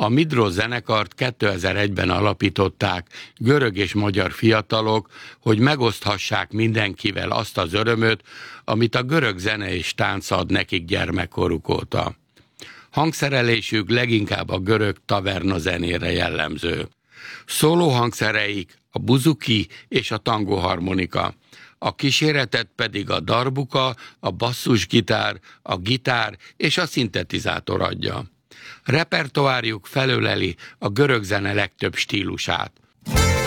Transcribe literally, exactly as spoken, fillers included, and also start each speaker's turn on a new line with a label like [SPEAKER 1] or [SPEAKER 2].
[SPEAKER 1] A Midros zenekart kétezer-egyben alapították görög és magyar fiatalok, hogy megoszthassák mindenkivel azt az örömöt, amit a görög zene és tánc ad nekik gyermekkoruk óta. Hangszerelésük leginkább a görög taverna zenére jellemző. Szóló hangszereik a buzuki és a tangóharmonika, a kíséretet pedig a darbuka, a basszusgitár, a gitár és a szintetizátor adja. Repertoárjuk felöleli a görög zene legtöbb stílusát.